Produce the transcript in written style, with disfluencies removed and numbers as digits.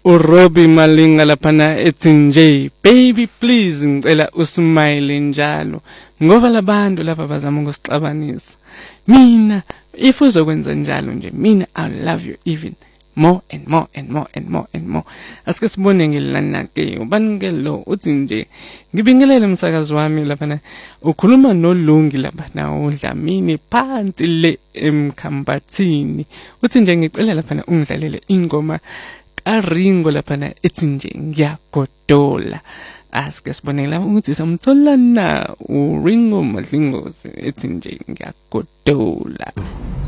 uRobbie Malinga laphana ethi nje baby please ngicela usmile njalo ngoba labantu laba bazama ukusixabanisa mina if uzokwenza njalo nje mina I love you even more and more and more and more and more. Asike sibone ngelana ke ubani ke lo uthi nje ngibingelele umsakazi wami lapha ukhuluma noLungi lapha na uDlamini phansi le emkhambathini uthi nje ngicela lapha ungidlalele ingoma kaRingo lapha ethi nje ngiyagodola. Asike sibone la ukuthi samthola na uRingo Madlingozi ethi nje ngiyagodola.